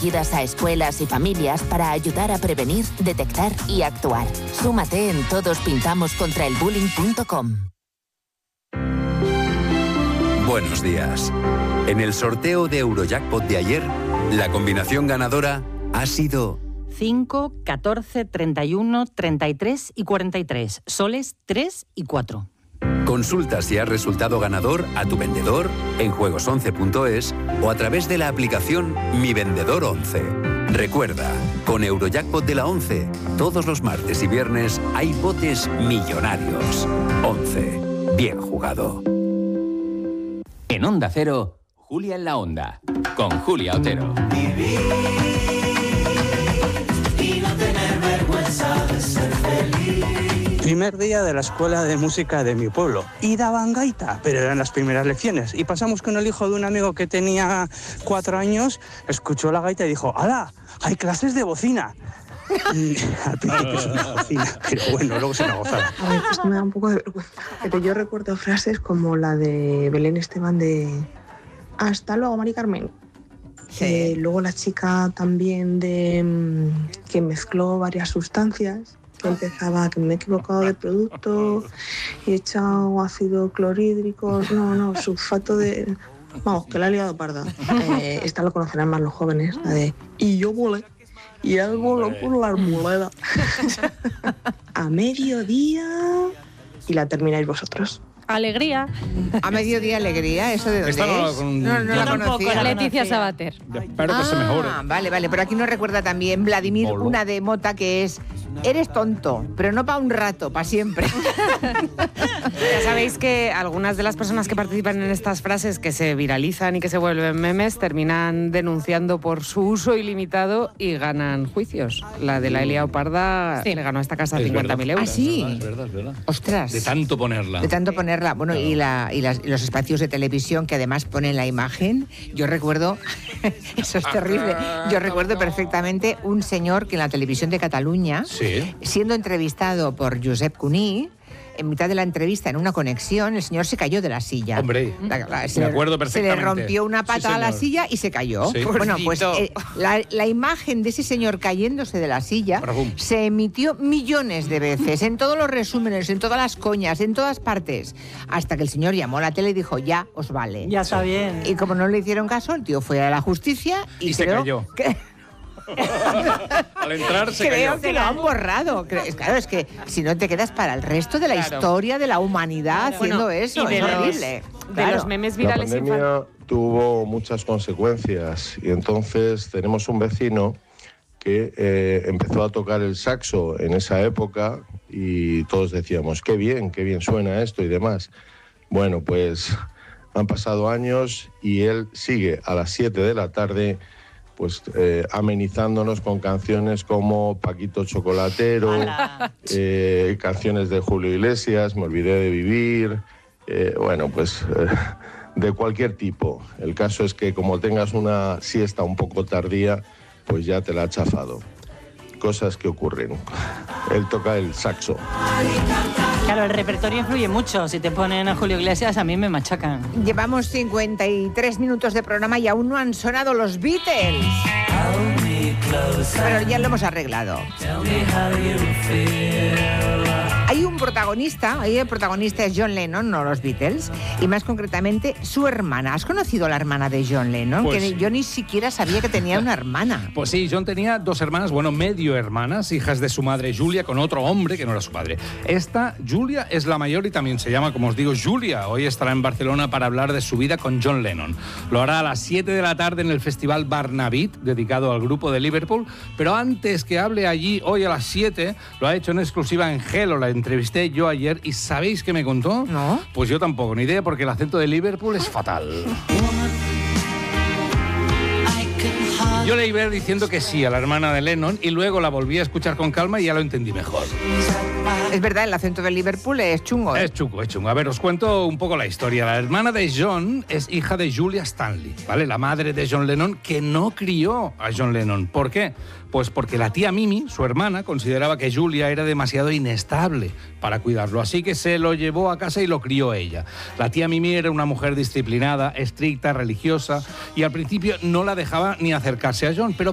dirigidas a escuelas y familias para ayudar a prevenir, detectar y actuar. Súmate en todospintamoscontraelbullying.com. Buenos días. En el sorteo de Eurojackpot de ayer, la combinación ganadora ha sido 5, 14, 31, 33 y 43. Soles 3 y 4. Consulta si has resultado ganador a tu vendedor en juegos11.es o a través de la aplicación Mi Vendedor 11. Recuerda, con Eurojackpot de la 11, todos los martes y viernes hay botes millonarios. 11. Bien jugado. En Onda Cero, Julia en la Onda, con Julia Otero. Y no tener vergüenza de ser feliz. Primer día de la escuela de música de mi pueblo. Y daban gaita, pero eran las primeras lecciones. Y pasamos con el hijo de un amigo que tenía 4 años, escuchó la gaita y dijo, ¡hala! ¡Hay clases de bocina! Y al principio es una bocina, pero bueno, luego se me gozaba. A ver, es que me da un poco de vergüenza. Pero yo recuerdo frases como la de Belén Esteban de hasta luego, Mari Carmen. Sí. Luego la chica también de que mezcló varias sustancias, que empezaba que me he equivocado de producto, he echado ácido clorhídrico, no, sulfato de... Vamos, que la he liado parda. Esta lo conocerán más los jóvenes, la de y yo volé. Y él voló por la arboleda. A mediodía y la termináis vosotros. Alegría. A mediodía alegría, ¿eso de dónde Esta es? No la conocía. Leticia Sabater. Espero que se mejore. Vale, pero aquí nos recuerda también Vladimir, Bolo. una de Mota que es eres tonto, pero no para un rato, para siempre. Ya sabéis que algunas de las personas que participan en estas frases que se viralizan y que se vuelven memes terminan denunciando por su uso ilimitado y ganan juicios. La de la Elia Oparda le ganó a esta casa 50.000 euros. ¿Ah, sí? Es verdad. Ostras. De tanto ponerla. De tanto ponerla. Bueno, claro. y los espacios de televisión que además ponen la imagen. Yo recuerdo, eso es terrible, yo recuerdo perfectamente un señor que en la televisión de Cataluña, Sí. siendo entrevistado por Josep Cuní, en mitad de la entrevista, en una conexión, el señor se cayó de la silla. Hombre, me acuerdo perfectamente. Se le rompió una pata a la silla y se cayó. Sí. Bueno, pues la imagen de ese señor cayéndose de la silla se emitió millones de veces, en todos los resúmenes, en todas las coñas, en todas partes, hasta que el señor llamó a la tele y dijo, ya os vale. Ya está bien. Y como no le hicieron caso, el tío fue a la justicia y se cayó. Al entrar se Creo cayó. que lo han borrado. Claro, es que si no te quedas para el resto de la historia de la humanidad haciendo eso, y es horrible. De los memes virales La pandemia tuvo muchas consecuencias y entonces tenemos un vecino que empezó a tocar el saxo en esa época y todos decíamos, qué bien suena esto y demás. Bueno, pues han pasado años y él sigue a las 7 de la tarde pues amenizándonos con canciones como Paquito Chocolatero, canciones de Julio Iglesias, Me olvidé de vivir, de cualquier tipo. El caso es que como tengas una siesta un poco tardía, pues ya te la ha chafado. Cosas que ocurren. Él toca el saxo. Claro, el repertorio influye mucho. Si te ponen a Julio Iglesias, a mí me machacan. Llevamos 53 minutos de programa y aún no han sonado los Beatles. Pero ya lo hemos arreglado. Hay un protagonista, el protagonista es John Lennon, no los Beatles, y más concretamente su hermana. ¿Has conocido a la hermana de John Lennon? Pues, que yo ni siquiera sabía que tenía una hermana. Pues sí, John tenía 2 hermanas, medio hermanas, hijas de su madre Julia, con otro hombre que no era su padre. Esta, Julia, es la mayor y también se llama, como os digo, Julia. Hoy estará en Barcelona para hablar de su vida con John Lennon. Lo hará a las 7 de la tarde en el Festival Barnabit, dedicado al grupo de Liverpool, pero antes que hable allí, hoy a las 7, lo ha hecho en exclusiva en Hello, la entrevisté yo ayer, y ¿sabéis qué me contó? ¿No? Pues yo tampoco, ni idea, porque el acento de Liverpool es fatal. Yo leí ver diciendo que sí a la hermana de Lennon y luego la volví a escuchar con calma y ya lo entendí mejor. Es verdad, el acento de Liverpool es chungo. Es chungo. A ver, os cuento un poco la historia. La hermana de John es hija de Julia Stanley, ¿vale? La madre de John Lennon, que no crió a John Lennon. ¿Por qué? Pues porque la tía Mimi, su hermana, consideraba que Julia era demasiado inestable para cuidarlo, así que se lo llevó a casa y lo crió ella. La tía Mimi era una mujer disciplinada, estricta, religiosa, y al principio no la dejaba ni acercarse a John, pero